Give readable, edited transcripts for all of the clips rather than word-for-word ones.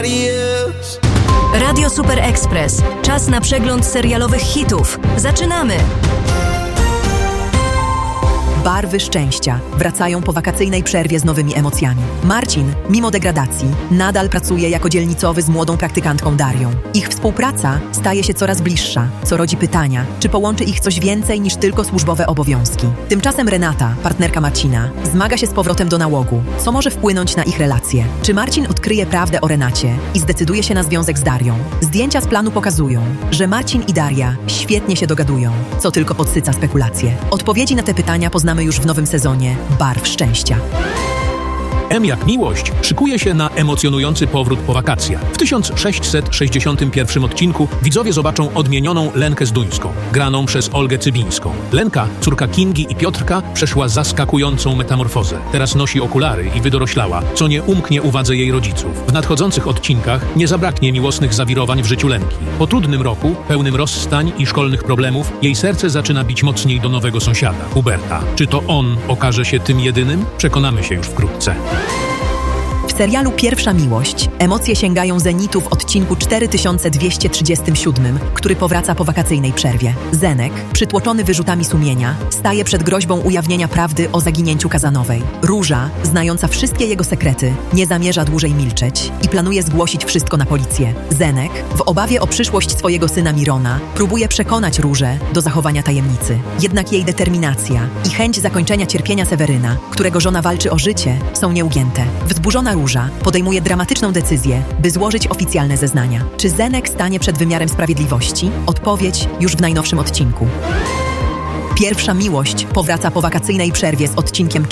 Radio Super Express. Czas na przegląd serialowych hitów. Zaczynamy! Barwy szczęścia wracają po wakacyjnej przerwie z nowymi emocjami. Marcin, mimo degradacji, nadal pracuje jako dzielnicowy z młodą praktykantką Darią. Ich współpraca staje się coraz bliższa, co rodzi pytania, czy połączy ich coś więcej niż tylko służbowe obowiązki. Tymczasem Renata, partnerka Marcina, zmaga się z powrotem do nałogu, co może wpłynąć na ich relacje. Czy Marcin odkryje prawdę o Renacie i zdecyduje się na związek z Darią? Zdjęcia z planu pokazują, że Marcin i Daria świetnie się dogadują, co tylko podsyca spekulacje. Odpowiedzi na te pytania poznamy już w nowym sezonie Barw szczęścia. M jak miłość szykuje się na emocjonujący powrót po wakacjach. W 1661 odcinku widzowie zobaczą odmienioną Lenkę Zduńską, graną przez Olgę Cybińską. Lenka, córka Kingi i Piotrka, przeszła zaskakującą metamorfozę. Teraz nosi okulary i wydoroślała, co nie umknie uwadze jej rodziców. W nadchodzących odcinkach nie zabraknie miłosnych zawirowań w życiu Lenki. Po trudnym roku, pełnym rozstań i szkolnych problemów, jej serce zaczyna bić mocniej do nowego sąsiada, Huberta. Czy to on okaże się tym jedynym? Przekonamy się już wkrótce. W serialu Pierwsza miłość emocje sięgają zenitu w odcinku 4237, który powraca po wakacyjnej przerwie. Zenek, przytłoczony wyrzutami sumienia, staje przed groźbą ujawnienia prawdy o zaginięciu Kazanowej. Róża, znająca wszystkie jego sekrety, nie zamierza dłużej milczeć i planuje zgłosić wszystko na policję. Zenek, w obawie o przyszłość swojego syna Mirona, próbuje przekonać Różę do zachowania tajemnicy. Jednak jej determinacja i chęć zakończenia cierpienia Seweryna, którego żona walczy o życie, są nieugięte. Wzburzona Róża podejmuje dramatyczną decyzję, by złożyć oficjalne zeznania. Czy Zenek stanie przed wymiarem sprawiedliwości? Odpowiedź już w najnowszym odcinku. Pierwsza miłość powraca po wakacyjnej przerwie z odcinkiem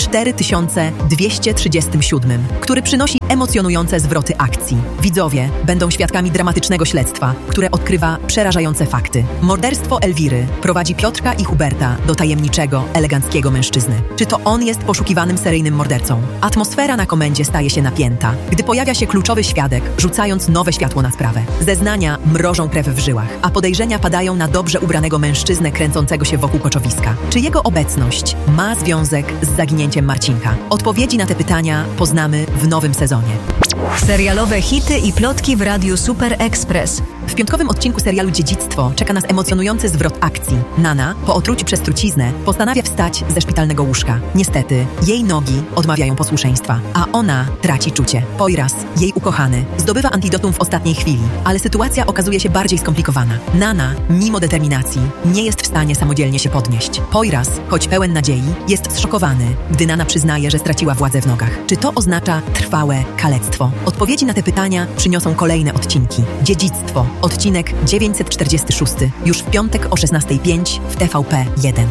4237, który przynosi emocjonujące zwroty akcji. Widzowie będą świadkami dramatycznego śledztwa, które odkrywa przerażające fakty. Morderstwo Elwiry prowadzi Piotrka i Huberta do tajemniczego, eleganckiego mężczyzny. Czy to on jest poszukiwanym seryjnym mordercą? Atmosfera na komendzie staje się napięta, gdy pojawia się kluczowy świadek, rzucając nowe światło na sprawę. Zeznania mrożą krew w żyłach, a podejrzenia padają na dobrze ubranego mężczyznę kręcącego się wokół koczowiska. Czy jego obecność ma związek z zaginięciem Marcinka? Odpowiedzi na te pytania poznamy w nowym sezonie. Serialowe hity i plotki w Radiu Super Express. W piątkowym odcinku serialu Dziedzictwo czeka nas emocjonujący zwrot akcji. Nana, po otruciu przez truciznę, postanawia wstać ze szpitalnego łóżka. Niestety, jej nogi odmawiają posłuszeństwa, a ona traci czucie. Poiras, jej ukochany, zdobywa antidotum w ostatniej chwili, ale sytuacja okazuje się bardziej skomplikowana. Nana, mimo determinacji, nie jest w stanie samodzielnie się podnieść. Poiras, choć pełen nadziei, jest zszokowany, gdy Nana przyznaje, że straciła władzę w nogach. Czy to oznacza trwałe kalectwo? Odpowiedzi na te pytania przyniosą kolejne odcinki. Dziedzictwo. Odcinek 946. Już w piątek o 16:05 w TVP1.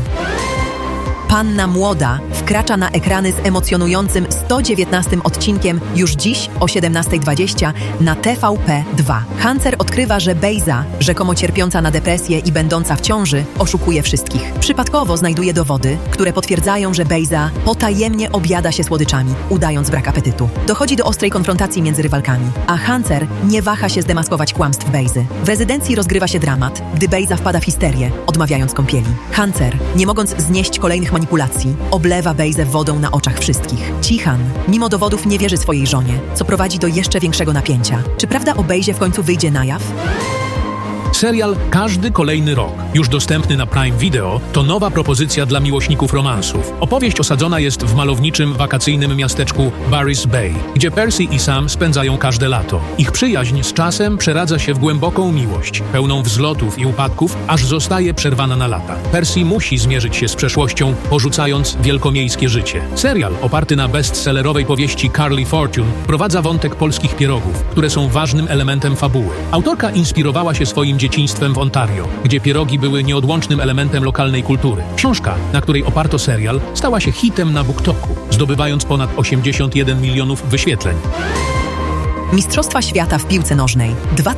Panna Młoda wkracza na ekrany z emocjonującym 119 odcinkiem już dziś o 17:20 na TVP2. Hancer odkrywa, że Bejza, rzekomo cierpiąca na depresję i będąca w ciąży, oszukuje wszystkich. Przypadkowo znajduje dowody, które potwierdzają, że Bejza potajemnie objada się słodyczami, udając brak apetytu. Dochodzi do ostrej konfrontacji między rywalkami, a Hancer nie waha się zdemaskować kłamstw Bejzy. W rezydencji rozgrywa się dramat, gdy Bejza wpada w histerię, odmawiając kąpieli. Hancer, nie mogąc znieść kolejnych manipulacji, oblewa Bejzę wodą na oczach wszystkich. Cihan, mimo dowodów, nie wierzy swojej żonie, co prowadzi do jeszcze większego napięcia. Czy prawda o Bejzie w końcu wyjdzie na jaw? Serial Każdy kolejny rok, już dostępny na Prime Video, to nowa propozycja dla miłośników romansów. Opowieść osadzona jest w malowniczym, wakacyjnym miasteczku Barry's Bay, gdzie Percy i Sam spędzają każde lato. Ich przyjaźń z czasem przeradza się w głęboką miłość, pełną wzlotów i upadków, aż zostaje przerwana na lata. Percy musi zmierzyć się z przeszłością, porzucając wielkomiejskie życie. Serial, oparty na bestsellerowej powieści Carly Fortune, wprowadza wątek polskich pierogów, które są ważnym elementem fabuły. Autorka inspirowała się swoim dzieciństwem w Ontario, gdzie pierogi były nieodłącznym elementem lokalnej kultury. Książka, na której oparto serial, stała się hitem na BookToku, zdobywając ponad 81 milionów wyświetleń. Mistrzostwa świata w piłce nożnej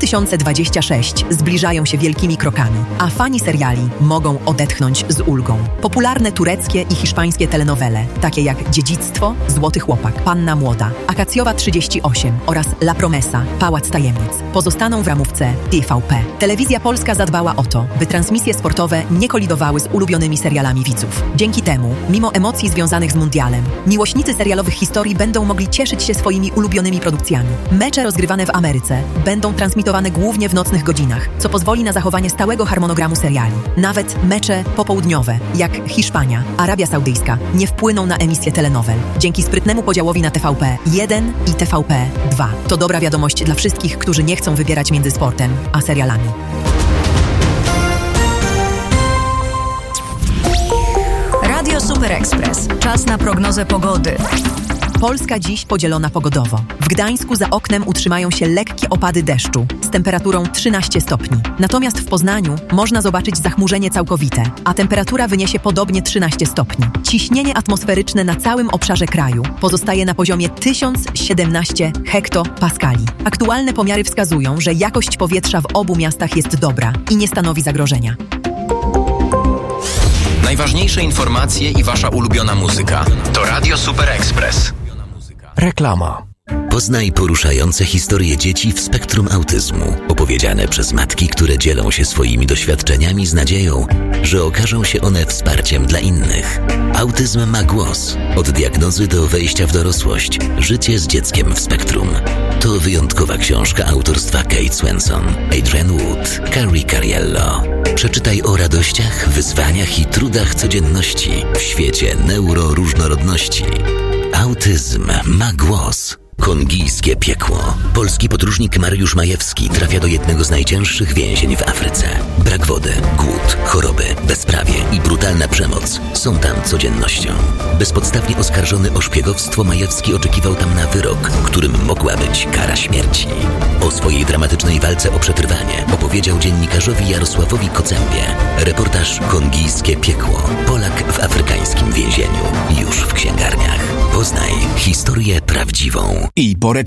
2026 zbliżają się wielkimi krokami, a fani seriali mogą odetchnąć z ulgą. Popularne tureckie i hiszpańskie telenowele, takie jak Dziedzictwo, Złoty Chłopak, Panna Młoda, Akacjowa 38 oraz La Promesa, Pałac Tajemnic, pozostaną w ramówce TVP. Telewizja Polska zadbała o to, by transmisje sportowe nie kolidowały z ulubionymi serialami widzów. Dzięki temu, mimo emocji związanych z mundialem, miłośnicy serialowych historii będą mogli cieszyć się swoimi ulubionymi produkcjami. Mecze rozgrywane w Ameryce będą transmitowane głównie w nocnych godzinach, co pozwoli na zachowanie stałego harmonogramu seriali. Nawet mecze popołudniowe, jak Hiszpania, Arabia Saudyjska, nie wpłyną na emisję telenowel. Dzięki sprytnemu podziałowi na TVP1 i TVP2. To dobra wiadomość dla wszystkich, którzy nie chcą wybierać między sportem a serialami. Radio Super Express. Czas na prognozę pogody. Polska dziś podzielona pogodowo. W Gdańsku za oknem utrzymają się lekkie opady deszczu z temperaturą 13 stopni. Natomiast w Poznaniu można zobaczyć zachmurzenie całkowite, a temperatura wyniesie podobnie 13 stopni. Ciśnienie atmosferyczne na całym obszarze kraju pozostaje na poziomie 1017 hektopaskali. Aktualne pomiary wskazują, że jakość powietrza w obu miastach jest dobra i nie stanowi zagrożenia. Najważniejsze informacje i wasza ulubiona muzyka. To Radio Super Express. Reklama. Poznaj poruszające historie dzieci w spektrum autyzmu, opowiedziane przez matki, które dzielą się swoimi doświadczeniami z nadzieją, że okażą się one wsparciem dla innych. Autyzm ma głos. Od diagnozy do wejścia w dorosłość. Życie z dzieckiem w spektrum. To wyjątkowa książka autorstwa Kate Swenson, Adrian Wood, Carrie Cariello. Przeczytaj o radościach, wyzwaniach i trudach codzienności w świecie neuroróżnorodności. Autyzm ma głos. Kongijskie piekło. Polski podróżnik Mariusz Majewski trafia do jednego z najcięższych więzień w Afryce. Brak wody, głód, choroby, bezprawie i brutalna przemoc są tam codziennością. Bezpodstawnie oskarżony o szpiegowstwo, Majewski oczekiwał tam na wyrok, którym mogła być kara śmierci. O swojej dramatycznej walce o przetrwanie opowiedział dziennikarzowi Jarosławowi Kocębie. Reportaż Kongijskie piekło. Polak w afrykańskim więzieniu. Już w księgarniach. Poznaj historię prawdziwą. I po